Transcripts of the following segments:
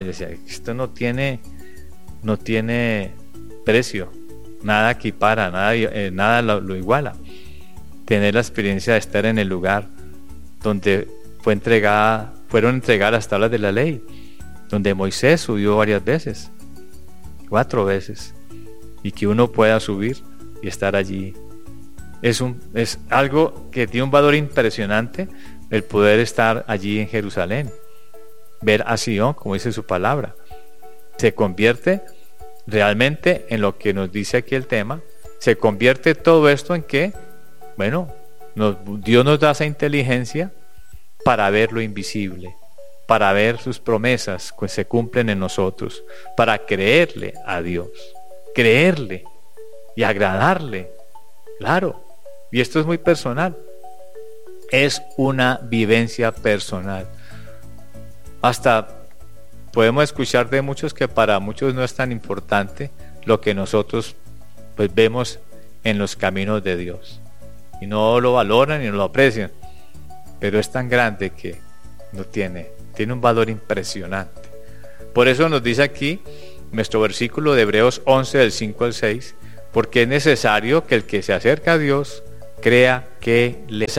Yo decía, esto no tiene precio, nada equipara, nada lo iguala. Tener la experiencia de estar en el lugar donde fueron entregadas las tablas de la ley, donde Moisés subió varias veces, 4 veces, y que uno pueda subir y estar allí. Es algo que tiene un valor impresionante, el poder estar allí en Jerusalén, ver a Sion, como dice su palabra. Se convierte realmente en lo que nos dice aquí el tema, se convierte todo esto en que, bueno, Dios nos da esa inteligencia para ver lo invisible, para ver sus promesas que se cumplen en nosotros, para creerle a Dios, creerle y agradarle, claro. Y esto es muy personal, es una vivencia personal. Hasta podemos escuchar de muchos que para muchos no es tan importante lo que nosotros pues vemos en los caminos de Dios, y no lo valoran y no lo aprecian, pero es tan grande que tiene un valor impresionante. Por eso nos dice aquí nuestro versículo de Hebreos 11 del 5 al 6, porque es necesario que el que se acerca a Dios crea que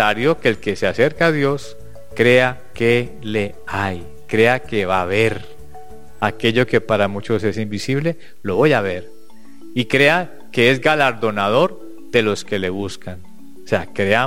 le hay, crea que va a ver aquello que para muchos es invisible, lo voy a ver, y crea que es galardonador de los que le buscan. O sea, creamos